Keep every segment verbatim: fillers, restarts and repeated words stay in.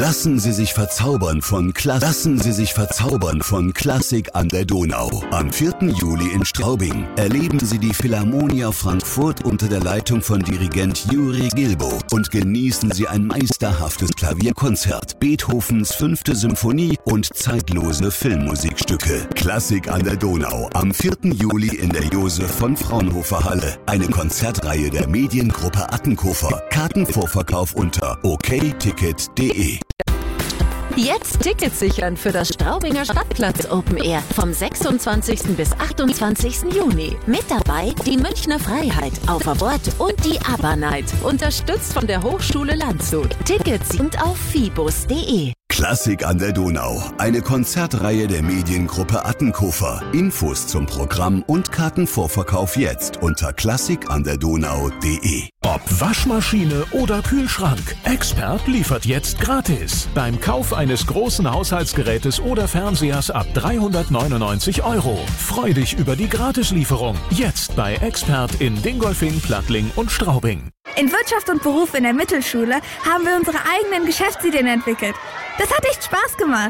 Lassen Sie sich verzaubern von Kla Lassen Sie sich verzaubern von Klassik an der Donau. Am vierten Juli in Straubing erleben Sie die Philharmonia Frankfurt unter der Leitung von Dirigent Juri Gilbo und genießen Sie ein meisterhaftes Klavierkonzert, Beethovens fünfte Symphonie und zeitlose Filmmusikstücke. Klassik an der Donau am vierten Juli in der Josef von Fraunhofer Halle. Eine Konzertreihe der Mediengruppe Attenkofer. Kartenvorverkauf unter o k ticket punkt d e. Jetzt Tickets sichern für das Straubinger Stadtplatz Open Air vom sechsundzwanzigsten bis achtundzwanzigsten Juni. Mit dabei die Münchner Freiheit, Auf a Wort und die ABBA Night. Unterstützt von der Hochschule Landshut. Tickets sind auf fibus punkt d e. Klassik an der Donau. Eine Konzertreihe der Mediengruppe Attenkofer. Infos zum Programm und Kartenvorverkauf jetzt unter klassik an der donau punkt d e. Ob Waschmaschine oder Kühlschrank, Expert liefert jetzt gratis. Beim Kauf eines großen Haushaltsgerätes oder Fernsehers ab dreihundertneunundneunzig Euro. Freu dich über die Gratislieferung. Jetzt bei Expert in Dingolfing, Plattling und Straubing. In Wirtschaft und Beruf in der Mittelschule haben wir unsere eigenen Geschäftsideen entwickelt. Das hat echt Spaß gemacht.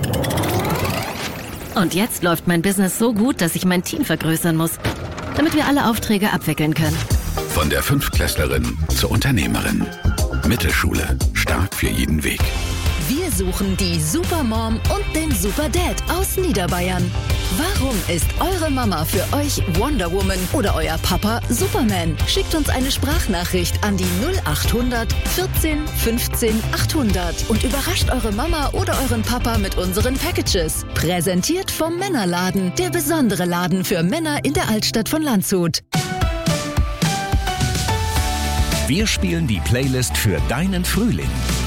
Und jetzt läuft mein Business so gut, dass ich mein Team vergrößern muss, damit wir alle Aufträge abwickeln können. Von der Fünftklässlerin zur Unternehmerin. Mittelschule. Stark für jeden Weg. Wir suchen die Supermom und den Superdad aus Niederbayern. Warum ist eure Mama für euch Wonder Woman oder euer Papa Superman? Schickt uns eine Sprachnachricht an die null achthundert vierzehn fünfzehn achthundert und überrascht eure Mama oder euren Papa mit unseren Packages. Präsentiert vom Männerladen, der besondere Laden für Männer in der Altstadt von Landshut. Wir spielen die Playlist für deinen Frühling.